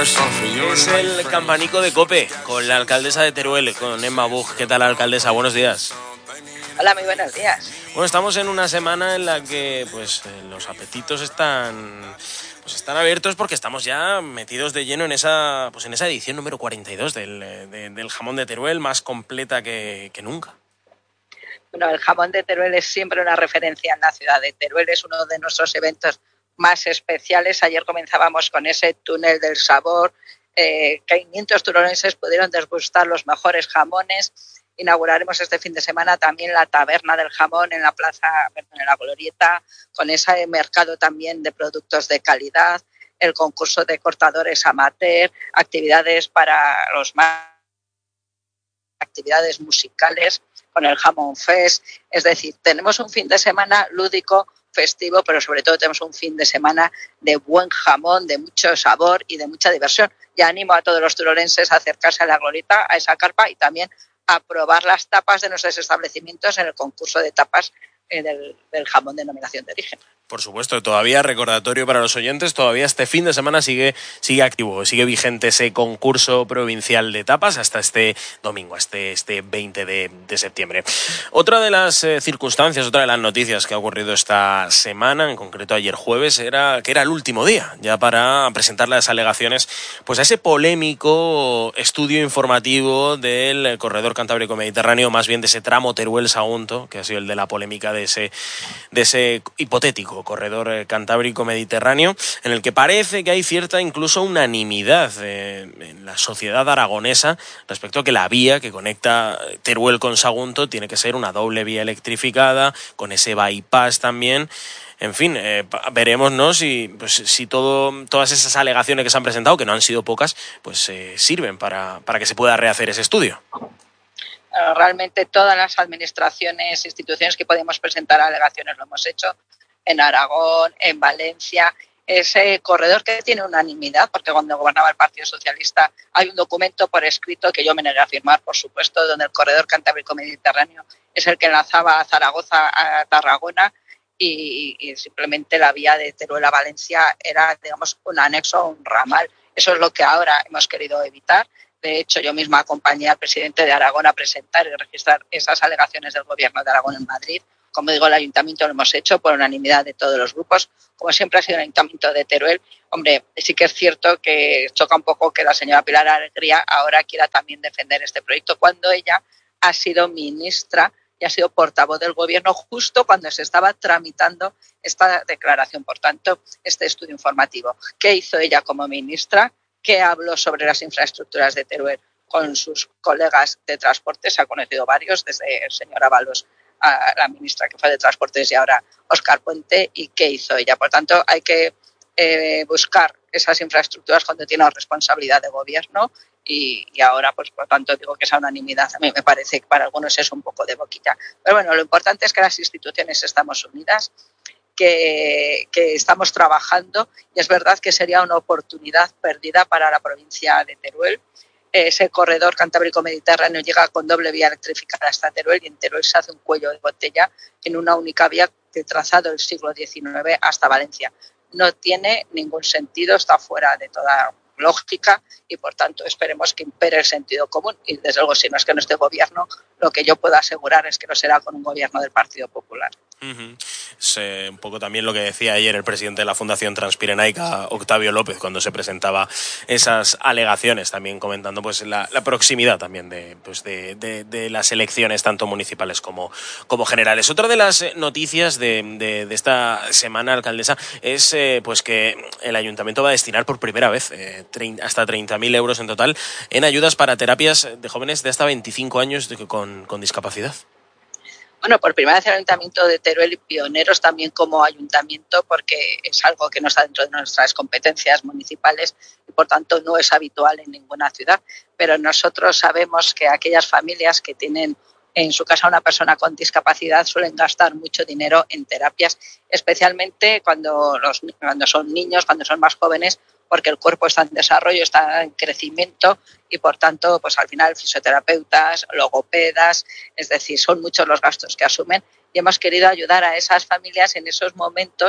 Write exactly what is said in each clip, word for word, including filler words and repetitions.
Es el campanico de COPE con la alcaldesa de Teruel, con Emma Buch. ¿Qué tal, alcaldesa? Buenos días. Hola, muy buenos días. Bueno, estamos en una semana en la que pues los apetitos están pues están abiertos porque estamos ya metidos de lleno en esa pues en esa edición número cuarenta y dos del, de, del jamón de Teruel, más completa que, que nunca. Bueno, el jamón de Teruel es siempre una referencia en la ciudad de Teruel, es uno de nuestros eventos más especiales. Ayer comenzábamos con ese túnel del sabor, eh, quinientos turolenses pudieron degustar los mejores jamones. Inauguraremos este fin de semana también la taberna del jamón en la plaza, en la Glorieta, con ese mercado también de productos de calidad, el concurso de cortadores amateur, actividades para los más, actividades musicales con el Jamón Fest. Es decir, tenemos un fin de semana lúdico, festivo, pero sobre todo tenemos un fin de semana de buen jamón, de mucho sabor y de mucha diversión. Y animo a todos los turolenses a acercarse a la Glorieta, a esa carpa, y también a probar las tapas de nuestros establecimientos en el concurso de tapas eh, del, del jamón de denominación de origen. Por supuesto, todavía recordatorio para los oyentes, todavía este fin de semana sigue, sigue activo, sigue vigente ese concurso provincial de tapas hasta este domingo, este, este veinte de septiembre. Otra de las eh, circunstancias, otra de las noticias que ha ocurrido esta semana, en concreto ayer jueves, era que era el último día ya para presentar las alegaciones pues a ese polémico estudio informativo del corredor cantábrico mediterráneo, más bien de ese tramo Teruel-Sagunto, que ha sido el de la polémica de ese, de ese hipotético corredor cantábrico mediterráneo, en el que parece que hay cierta incluso unanimidad eh, en la sociedad aragonesa respecto a que la vía que conecta Teruel con Sagunto tiene que ser una doble vía electrificada, con ese bypass también. En fin, eh, veremos, ¿no?, si, pues, si todo, todas esas alegaciones que se han presentado, que no han sido pocas, pues eh, sirven para, para que se pueda rehacer ese estudio. Realmente todas las administraciones, instituciones que podemos presentar alegaciones lo hemos hecho en Aragón, en Valencia. Ese corredor que tiene unanimidad, porque cuando gobernaba el Partido Socialista hay un documento por escrito que yo me negué a firmar, por supuesto, donde el corredor cantábrico mediterráneo es el que enlazaba a Zaragoza a Tarragona y, y simplemente la vía de Teruel a Valencia era, digamos, un anexo, un ramal. Eso es lo que ahora hemos querido evitar. De hecho, yo misma acompañé al presidente de Aragón a presentar y registrar esas alegaciones del Gobierno de Aragón en Madrid. Como digo, el Ayuntamiento lo hemos hecho por unanimidad de todos los grupos. Como siempre ha sido el Ayuntamiento de Teruel, hombre, sí que es cierto que choca un poco que la señora Pilar Alegría ahora quiera también defender este proyecto, cuando ella ha sido ministra y ha sido portavoz del Gobierno justo cuando se estaba tramitando esta declaración. Por tanto, este estudio informativo, ¿qué hizo ella como ministra? ¿Qué habló sobre las infraestructuras de Teruel con sus colegas de transporte? Se han conocido varios, desde el señor Ábalos a la ministra que fue de Transportes y ahora Óscar Puente. ¿Y qué hizo ella? Por tanto, hay que eh, buscar esas infraestructuras cuando tiene responsabilidad de gobierno y, y ahora, pues por tanto, digo que esa unanimidad a mí me parece que para algunos es un poco de boquilla. Pero bueno, lo importante es que las instituciones estamos unidas, Que, que estamos trabajando, y es verdad que sería una oportunidad perdida para la provincia de Teruel. Ese corredor cantábrico mediterráneo llega con doble vía electrificada hasta Teruel y en Teruel se hace un cuello de botella en una única vía de trazado del siglo diecinueve hasta Valencia. No tiene ningún sentido, está fuera de toda lógica y por tanto esperemos que impere el sentido común y desde luego si no es que no esté gobierno, lo que yo puedo asegurar es que no será con un gobierno del Partido Popular. Uh-huh. Es eh, un poco también lo que decía ayer el presidente de la Fundación Transpirenaica, Octavio López, cuando se presentaba esas alegaciones, también comentando pues la, la proximidad también de, pues, de, de, de las elecciones tanto municipales como, como generales. Otra de las noticias de, de, de esta semana, alcaldesa, es eh, pues que el ayuntamiento va a destinar por primera vez eh, hasta treinta mil euros en total en ayudas para terapias de jóvenes de hasta veinticinco años de, con, con discapacidad. Bueno, por primera vez el Ayuntamiento de Teruel y pioneros también como ayuntamiento, porque es algo que no está dentro de nuestras competencias municipales y por tanto no es habitual en ninguna ciudad. Pero nosotros sabemos que aquellas familias que tienen en su casa una persona con discapacidad suelen gastar mucho dinero en terapias, especialmente cuando, los, cuando son niños, cuando son más jóvenes, porque el cuerpo está en desarrollo, está en crecimiento y por tanto, pues al final fisioterapeutas, logopedas, es decir, son muchos los gastos que asumen y hemos querido ayudar a esas familias en esos momentos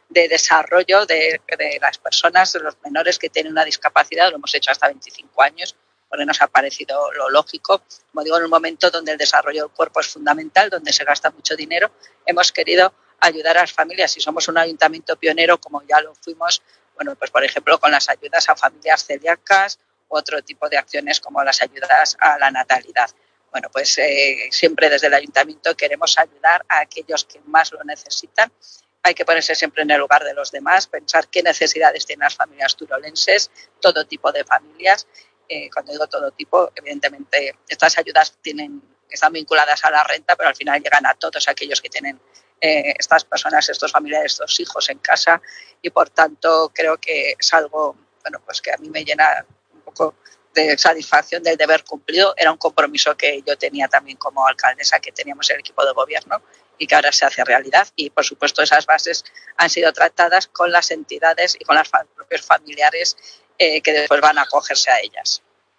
de desarrollo de, de las personas, de los menores que tienen una discapacidad. Lo hemos hecho hasta veinticinco años, porque nos ha parecido lo lógico. Como digo, en un momento donde el desarrollo del cuerpo es fundamental, donde se gasta mucho dinero, hemos querido ayudar a las familias y somos un ayuntamiento pionero, como ya lo fuimos, bueno, pues por ejemplo, con las ayudas a familias celíacas u otro tipo de acciones como las ayudas a la natalidad. Bueno, pues eh, siempre desde el ayuntamiento queremos ayudar a aquellos que más lo necesitan. Hay que ponerse siempre en el lugar de los demás, pensar qué necesidades tienen las familias turolenses, todo tipo de familias. Eh, cuando digo todo tipo, evidentemente estas ayudas tienen, están vinculadas a la renta, pero al final llegan a todos aquellos que tienen eh, estas personas, estos familiares, estos hijos en casa, y por tanto creo que es algo, bueno, pues que a mí me llena un poco de satisfacción del deber cumplido. Era un compromiso que yo tenía también como alcaldesa, que teníamos el equipo de gobierno y que ahora se hace realidad. Y, por supuesto, esas bases han sido tratadas con las entidades y con los propios familiares eh, que después van a acogerse a ellas.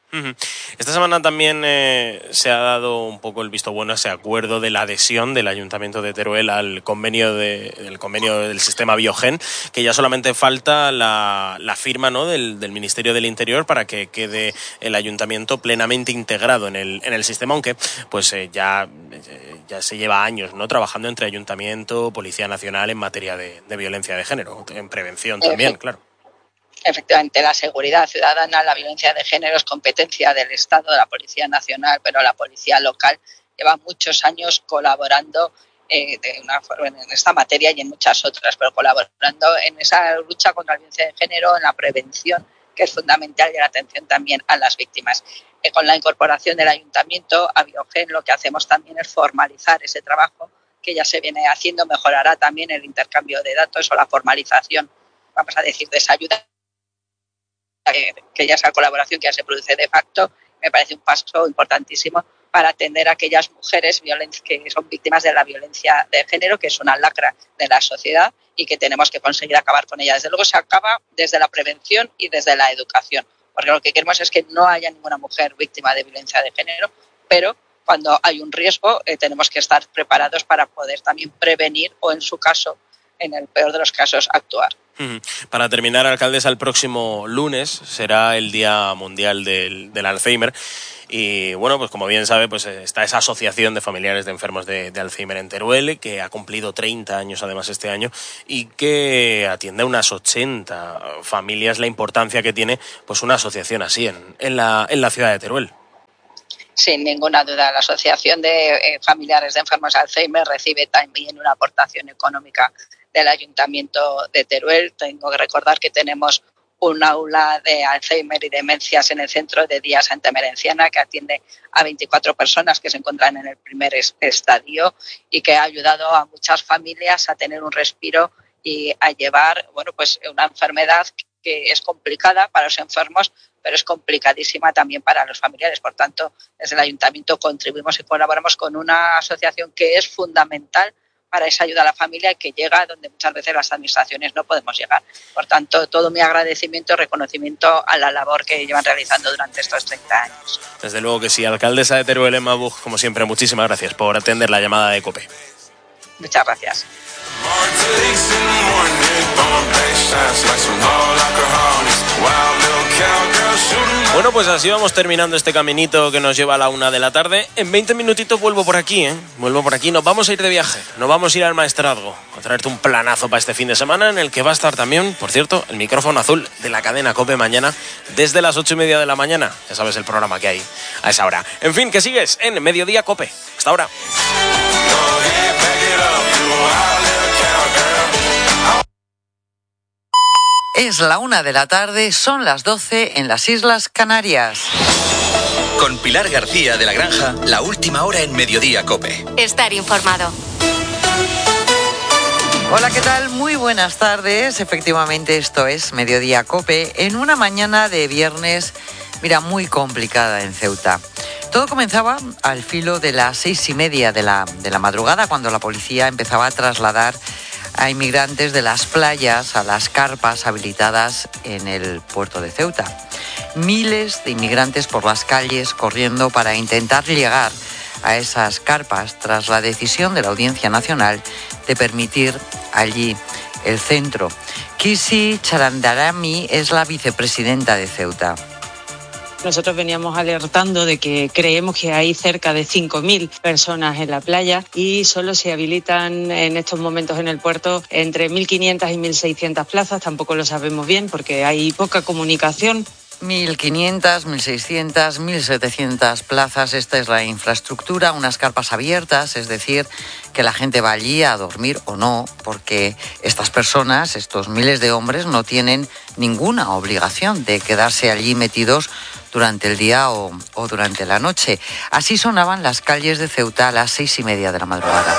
Esta semana también eh, se ha dado un poco el visto bueno a ese acuerdo de la adhesión del Ayuntamiento de Teruel al convenio, de, el convenio del sistema Biogen, que ya solamente falta la, la firma, ¿no?, del, del Ministerio del Interior para que quede el Ayuntamiento plenamente integrado en el, en el sistema, aunque pues eh, ya, eh, ya se lleva años, ¿no?, trabajando entre Ayuntamiento, Policía Nacional en materia de, de violencia de género, en prevención también, eh, claro. Efectivamente, la seguridad ciudadana, la violencia de género es competencia del Estado, de la Policía Nacional, pero la Policía Local lleva muchos años colaborando eh, de una forma en esta materia y en muchas otras, pero colaborando en esa lucha contra la violencia de género, en la prevención, que es fundamental, y la atención también a las víctimas. Eh, con la incorporación del Ayuntamiento a Biogen, lo que hacemos también es formalizar ese trabajo que ya se viene haciendo, mejorará también el intercambio de datos o la formalización, vamos a decir, de esa ayuda, que ya esa colaboración que ya se produce de facto. Me parece un paso importantísimo para atender a aquellas mujeres que son víctimas de la violencia de género, que es una lacra de la sociedad y que tenemos que conseguir acabar con ella. Desde luego se acaba desde la prevención y desde la educación, porque lo que queremos es que no haya ninguna mujer víctima de violencia de género, pero cuando hay un riesgo eh, tenemos que estar preparados para poder también prevenir o, en su caso, en el peor de los casos, actuar. Para terminar, alcaldesa, el próximo lunes será el Día Mundial del, del Alzheimer y, bueno, pues como bien sabe, pues está esa asociación de familiares de enfermos de, de Alzheimer en Teruel, que ha cumplido treinta años además este año y que atiende a unas ochenta familias. La importancia que tiene pues una asociación así en, en, la, en la ciudad de Teruel. Sin ninguna duda, la Asociación de eh, Familiares de Enfermos de Alzheimer recibe también una aportación económica del Ayuntamiento de Teruel. Tengo que recordar que tenemos un aula de Alzheimer y demencias en el Centro de Día Santa Merenciana, que atiende a veinticuatro personas que se encuentran en el primer estadio y que ha ayudado a muchas familias a tener un respiro y a llevar, bueno, pues una enfermedad que es complicada para los enfermos, pero es complicadísima también para los familiares. Por tanto, desde el Ayuntamiento contribuimos y colaboramos con una asociación que es fundamental para esa ayuda a la familia y que llega donde muchas veces las administraciones no podemos llegar. Por tanto, todo mi agradecimiento y reconocimiento a la labor que llevan realizando durante estos treinta años. Desde luego que sí. Alcaldesa de Teruel, Emma Buch, como siempre, muchísimas gracias por atender la llamada de COPE. Muchas gracias. Bueno, pues así vamos terminando este caminito que nos lleva a la una de la tarde. En veinte minutitos vuelvo por aquí, ¿eh? Vuelvo por aquí. Nos vamos a ir de viaje. Nos vamos a ir al Maestrazgo a traerte un planazo para este fin de semana, en el que va a estar también, por cierto, el micrófono azul de la cadena COPE mañana desde las ocho y media de la mañana. Ya sabes el programa que hay a esa hora. En fin, que sigues en Mediodía COPE. Hasta ahora. Es la una de la tarde, son las doce en las Islas Canarias. Con Pilar García de la Granja, la última hora en Mediodía COPE. Estar informado. Hola, ¿qué tal? Muy buenas tardes. Efectivamente, esto es Mediodía COPE en una mañana de viernes, mira, muy complicada en Ceuta. Todo comenzaba al filo de las seis y media de la, de la madrugada, cuando la policía empezaba a trasladar a inmigrantes de las playas a las carpas habilitadas en el puerto de Ceuta. Miles de inmigrantes por las calles corriendo para intentar llegar a esas carpas tras la decisión de la Audiencia Nacional de permitir allí el centro. Kisi Charandarami es la vicepresidenta de Ceuta. Nosotros veníamos alertando de que creemos que hay cerca de cinco mil personas en la playa y solo se habilitan en estos momentos en el puerto entre mil quinientas y mil seiscientas plazas. Tampoco lo sabemos bien porque hay poca comunicación. mil quinientas, mil seiscientas, mil setecientas plazas, esta es la infraestructura, unas carpas abiertas, es decir, que la gente va allí a dormir o no, porque estas personas, estos miles de hombres, no tienen ninguna obligación de quedarse allí metidos durante el día o, o durante la noche. Así sonaban las calles de Ceuta a las seis y media de la madrugada.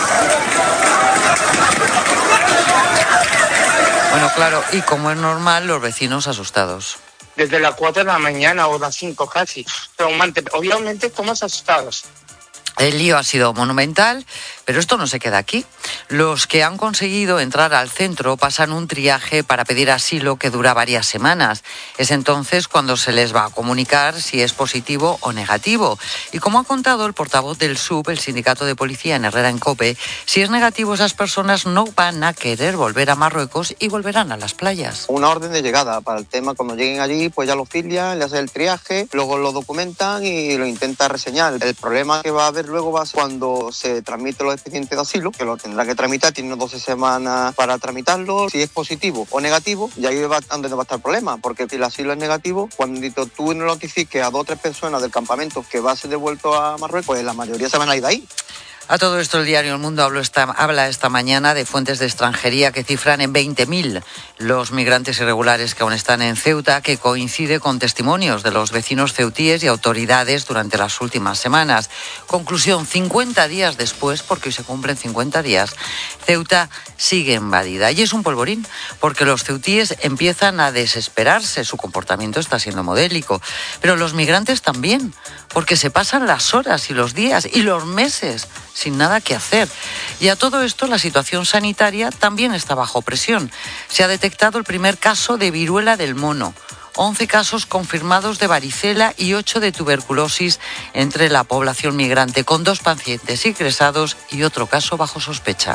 Bueno, claro, y como es normal, los vecinos asustados. Desde las cuatro de la mañana o las cinco casi. Traumante. Obviamente estamos asustados. El lío ha sido monumental, pero esto no se queda aquí. Los que han conseguido entrar al centro pasan un triaje para pedir asilo que dura varias semanas. Es entonces cuando se les va a comunicar si es positivo o negativo. Y como ha contado el portavoz del S U B, el sindicato de policía en Herrera en COPE, si es negativo esas personas no van a querer volver a Marruecos y volverán a las playas. Una orden de llegada para el tema, cuando lleguen allí, pues ya lo filian, le hacen el triaje, luego lo documentan y lo intentan reseñar. El problema que va a haber luego va a ser cuando se tramiten los expedientes de asilo, que lo tendrá que tramitar, tiene doce semanas para tramitarlo. Si es positivo o negativo, y ahí va donde va a estar el problema, porque si el asilo es negativo, cuando tú no notifiques a dos o tres personas del campamento que va a ser devuelto a Marruecos, pues la mayoría se van a ir de ahí. A todo esto el diario El Mundo habla esta, habla esta mañana de fuentes de extranjería que cifran en veinte mil los migrantes irregulares que aún están en Ceuta, que coincide con testimonios de los vecinos ceutíes y autoridades durante las últimas semanas. Conclusión, cincuenta días después, porque hoy se cumplen cincuenta días, Ceuta sigue invadida. Y es un polvorín, porque los ceutíes empiezan a desesperarse, su comportamiento está siendo modélico, pero los migrantes también, porque se pasan las horas y los días y los meses sin nada que hacer. Y a todo esto la situación sanitaria también está bajo presión. Se ha detectado el primer caso de viruela del mono, once casos confirmados de varicela y ocho de tuberculosis entre la población migrante, con dos pacientes ingresados y otro caso bajo sospecha.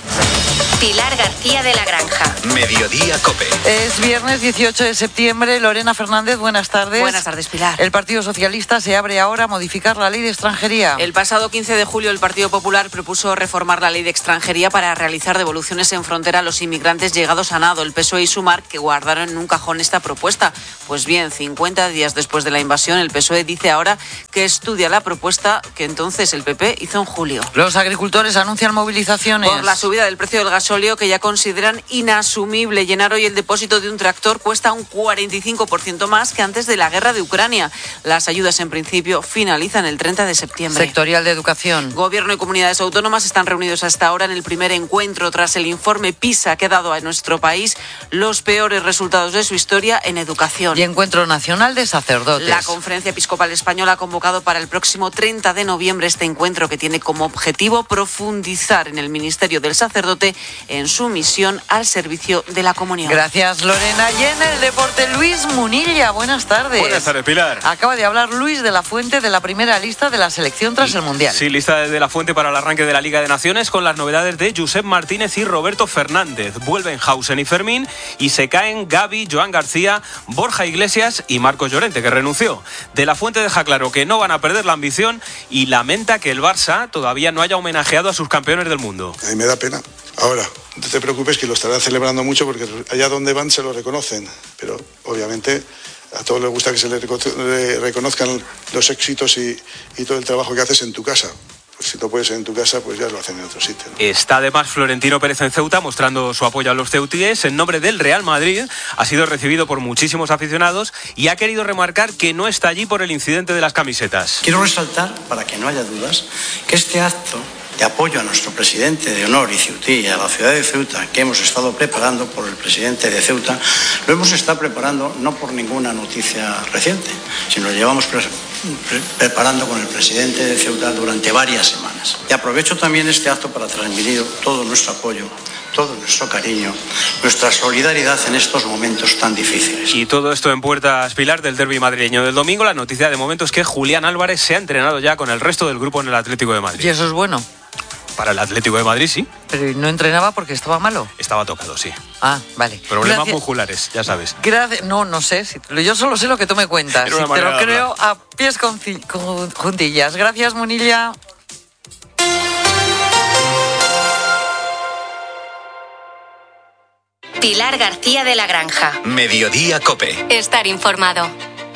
Pilar García de la Granja. Mediodía COPE. Es viernes dieciocho de septiembre. Lorena Fernández, buenas tardes. Buenas tardes, Pilar. El Partido Socialista se abre ahora a modificar la ley de extranjería. El pasado quince de julio el Partido Popular propuso reformar la ley de extranjería para realizar devoluciones en frontera a los inmigrantes llegados a nado. El P S O E y Sumar, que guardaron en un cajón esta propuesta. Pues bien, cincuenta días después de la invasión, el P S O E dice ahora que estudia la propuesta que entonces el P P hizo en julio. Los agricultores anuncian movilizaciones. Por la subida del precio del gasóleo, que ya consideran inasumible. Llenar hoy el depósito de un tractor cuesta un cuarenta y cinco por ciento más que antes de la guerra de Ucrania. Las ayudas en principio finalizan el treinta de septiembre. Sectorial de educación. Gobierno y comunidades autónomas están reunidos hasta ahora en el primer encuentro tras el informe PISA que ha dado a nuestro país los peores resultados de su historia en educación. Y encuentro nacional de sacerdotes. La Conferencia Episcopal Española ha convocado para el próximo treinta de noviembre este encuentro que tiene como objetivo profundizar en el ministerio del sacerdote en su misión al servicio de la comunión. Gracias, Lorena. Y en el deporte, Luis Munilla, buenas tardes. Buenas tardes, Pilar. Acaba de hablar Luis de la Fuente de la primera lista de la selección tras el Mundial. Sí, lista de la Fuente para el arranque de la Liga de Naciones con las novedades de Josep Martínez y Roberto Fernández. Vuelven Hausen y Fermín y se caen Gavi, Joan García, Borja Iglesias y Marcos Llorente, que renunció. De la Fuente deja claro que no van a perder la ambición y lamenta que el Barça todavía no haya homenajeado a sus campeones del mundo. A mí me da pena. Ahora, no te preocupes que lo estarán celebrando mucho porque allá donde van se lo reconocen, pero obviamente a todos les gusta que se les reconozcan los éxitos y, y todo el trabajo que haces en tu casa. Pues si no puedes en tu casa, pues ya lo hacen en otro sitio, ¿no? Está además Florentino Pérez en Ceuta mostrando su apoyo a los ceutíes. En nombre del Real Madrid ha sido recibido por muchísimos aficionados y ha querido remarcar que no está allí por el incidente de las camisetas. Quiero resaltar, para que no haya dudas, que este acto de apoyo a nuestro presidente de honor y ceutí y a la ciudad de Ceuta, que hemos estado preparando por el presidente de Ceuta, lo hemos estado preparando no por ninguna noticia reciente, sino lo llevamos pre- pre- preparando con el presidente de Ceuta durante varias semanas. Y aprovecho también este acto para transmitir todo nuestro apoyo, todo nuestro cariño, nuestra solidaridad en estos momentos tan difíciles. Y todo esto en puertas, Pilar, del derbi madrileño del domingo. La noticia de momento es que Julián Álvarez se ha entrenado ya con el resto del grupo en el Atlético de Madrid. Y eso es bueno. Para el Atlético de Madrid, sí. Pero no entrenaba porque estaba malo. Estaba tocado, sí. Ah, vale. Problemas Gracias. musculares, ya sabes. Gracias. No, no sé. Si, yo solo sé lo que tú me cuentas. Era una Si te lo manera de creo a pies con, con juntillas. Gracias, Munilla. Pilar García de la Granja. Mediodía Cope. Estar informado.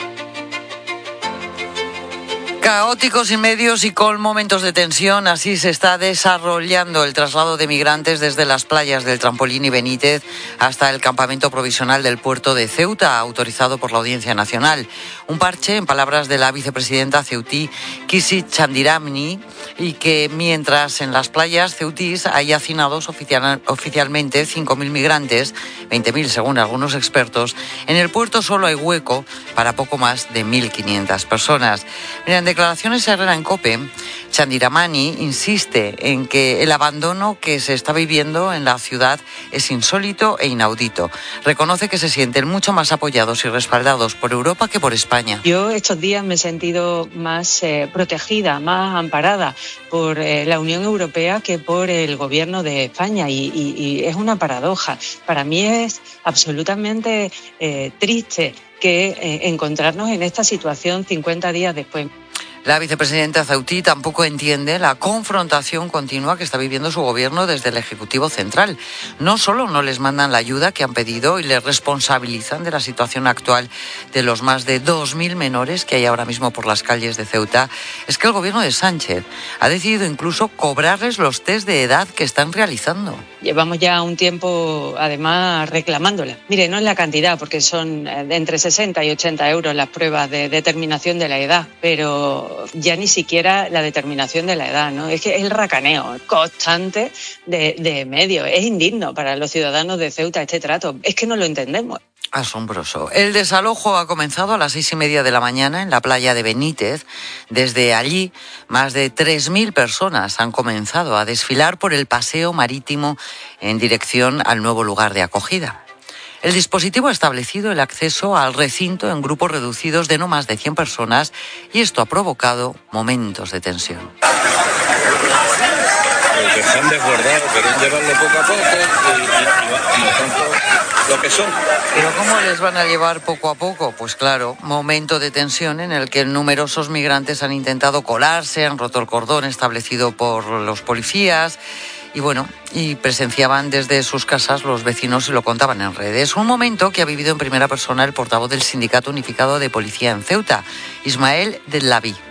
Caóticos y medios y con momentos de tensión, así se está desarrollando el traslado de migrantes desde las playas del Trampolín y Benítez hasta el campamento provisional del puerto de Ceuta, autorizado por la Audiencia Nacional. Un parche, en palabras de la vicepresidenta ceutí, Kisi Chandiramni, y que mientras en las playas ceutís hay hacinados oficial, oficialmente cinco mil migrantes, veinte mil según algunos expertos, en el puerto solo hay hueco para poco más de mil quinientas personas. Mira, en declaraciones a Herrera en COPE, Chandiramani insiste en que el abandono que se está viviendo en la ciudad es insólito e inaudito. Reconoce que se sienten mucho más apoyados y respaldados por Europa que por España. Yo estos días me he sentido más eh, protegida, más amparada por eh, la Unión Europea que por el gobierno de España y, y, y es una paradoja. Para mí es absolutamente eh, triste que eh, encontrarnos en esta situación cincuenta días después. La vicepresidenta ceutí tampoco entiende la confrontación continua que está viviendo su gobierno desde el Ejecutivo Central. No solo no les mandan la ayuda que han pedido y les responsabilizan de la situación actual de los más de dos mil menores que hay ahora mismo por las calles de Ceuta, es que el gobierno de Sánchez ha decidido incluso cobrarles los test de edad que están realizando. Llevamos ya un tiempo, además, reclamándola. Mire, no es la cantidad, porque son de entre sesenta y ochenta euros las pruebas de determinación de la edad, pero ya ni siquiera la determinación de la edad, ¿no? Es que es el racaneo constante de, de medios. Es indigno para los ciudadanos de Ceuta este trato. Es que no lo entendemos. Asombroso. El desalojo ha comenzado a las seis y media de la mañana en la playa de Benítez. Desde allí, más de tres mil personas han comenzado a desfilar por el paseo marítimo en dirección al nuevo lugar de acogida. El dispositivo ha establecido el acceso al recinto en grupos reducidos de no más de cien personas y esto ha provocado momentos de tensión. Que se han desbordado, quieren llevarlo poco a poco y, y, y, y tanto lo que son. ¿Pero cómo les van a llevar poco a poco? Pues claro, momento de tensión en el que numerosos migrantes han intentado colarse, han roto el cordón establecido por los policías. Y bueno, y presenciaban desde sus casas los vecinos y lo contaban en redes. Un momento que ha vivido en primera persona el portavoz del Sindicato Unificado de Policía en Ceuta, Ismael Del Laví.